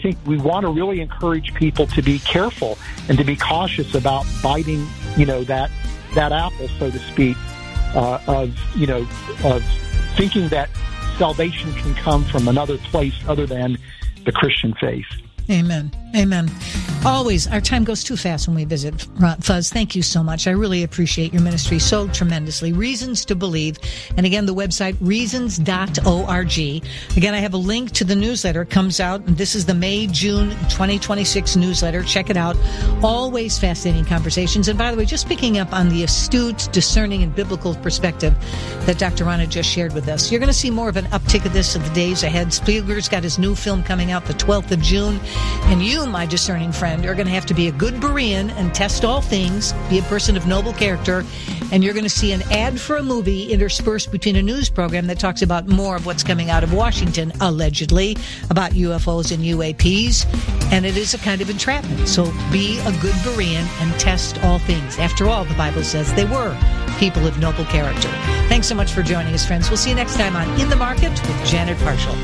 think we want to really encourage people to be careful and to be cautious about biting, that apple, so to speak, of thinking that salvation can come from another place other than the Christian faith. Amen. Amen. Always, our time goes too fast when we visit. Fuz, thank you so much. I really appreciate your ministry so tremendously. Reasons to Believe. And again, the website, reasons.org. Again, I have a link to the newsletter. It comes out. This is the May-June 2026 newsletter. Check it out. Always fascinating conversations. And by the way, just picking up on the astute, discerning, and biblical perspective that Dr. Rana just shared with us. You're going to see more of an uptick of this in the days ahead. Spielberg's got his new film coming out the 12th of June. And you, my discerning friend, are going to have to be a good Berean and test all things, be a person of noble character, and you're going to see an ad for a movie interspersed between a news program that talks about more of what's coming out of Washington, allegedly, about UFOs and UAPs, and it is a kind of entrapment. So be a good Berean and test all things. After all, the Bible says they were people of noble character. Thanks so much for joining us, friends. We'll see you next time on In the Market with Janet Parshall.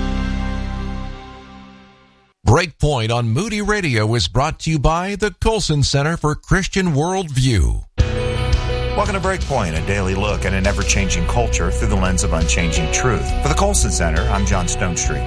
Breakpoint on Moody Radio is brought to you by the Colson Center for Christian Worldview. Welcome to Breakpoint, a daily look at an ever-changing culture through the lens of unchanging truth. For the Colson Center, I'm John Stonestreet.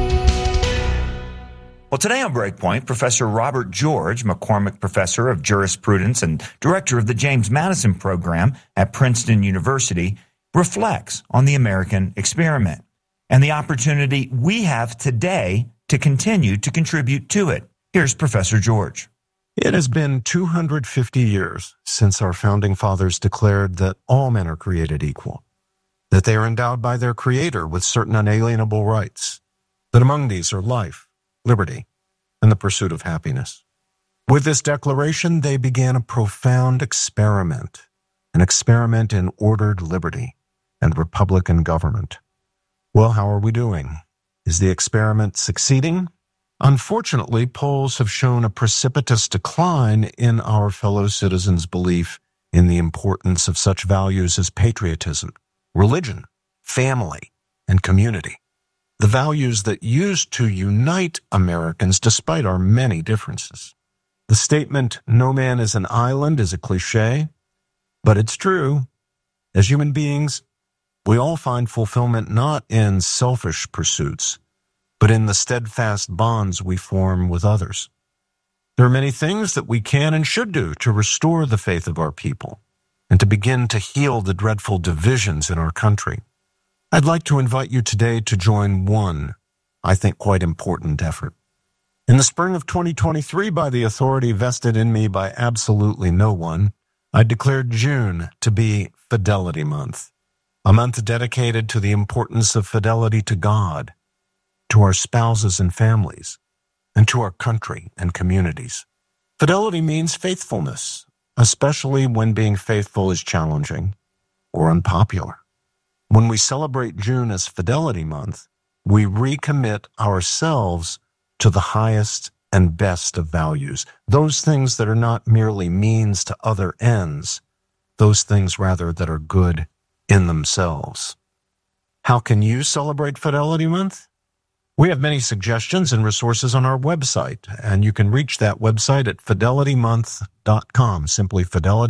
Well, today on Breakpoint, Professor Robert George, McCormick Professor of Jurisprudence and Director of the James Madison Program at Princeton University, reflects on the American experiment and the opportunity we have today to continue to contribute to it. Here's Professor George. It has been 250 years since our founding fathers declared that all men are created equal, that they are endowed by their Creator with certain unalienable rights, that among these are life, liberty, and the pursuit of happiness. With this declaration, they began a profound experiment, an experiment in ordered liberty and republican government. Well, how are we doing? Is the experiment succeeding? Unfortunately, polls have shown a precipitous decline in our fellow citizens' belief in the importance of such values as patriotism, religion, family, and community. The values that used to unite Americans despite our many differences. The statement, "no man is an island," is a cliche, but it's true. As human beings, we all find fulfillment not in selfish pursuits, but in the steadfast bonds we form with others. There are many things that we can and should do to restore the faith of our people and to begin to heal the dreadful divisions in our country. I'd like to invite you today to join one, I think, quite important effort. In the spring of 2023, by the authority vested in me by absolutely no one, I declared June to be Fidelity Month, a month dedicated to the importance of fidelity to God, to our spouses and families, and to our country and communities. Fidelity means faithfulness, especially when being faithful is challenging or unpopular. When we celebrate June as Fidelity Month, we recommit ourselves to the highest and best of values, those things that are not merely means to other ends, those things rather that are good in themselves. How can you celebrate Fidelity Month? We have many suggestions and resources on our website, and you can reach that website at fidelitymonth.com, simply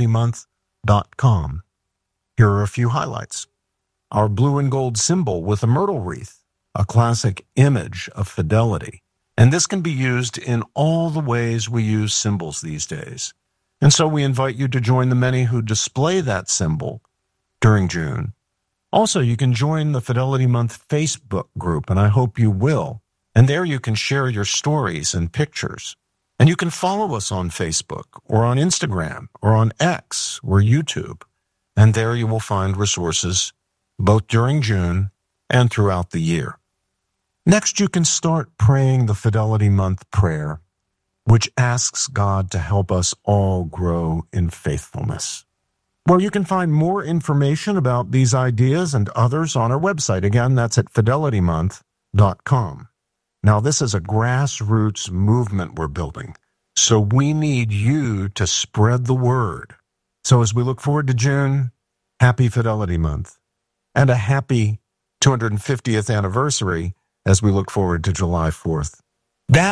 fidelitymonth.com. Here are a few highlights. Our blue and gold symbol with a myrtle wreath, a classic image of fidelity. And this can be used in all the ways we use symbols these days. And so we invite you to join the many who display that symbol during June. Also, you can join the Fidelity Month Facebook group, and I hope you will. And there you can share your stories and pictures. And you can follow us on Facebook or on Instagram or on X or YouTube. And there you will find resources both during June and throughout the year. Next, you can start praying the Fidelity Month prayer, which asks God to help us all grow in faithfulness. Well, you can find more information about these ideas and others on our website. Again, that's at fidelitymonth.com. Now, this is a grassroots movement we're building, so we need you to spread the word. So as we look forward to June, happy Fidelity Month, and a happy 250th anniversary as we look forward to July 4th.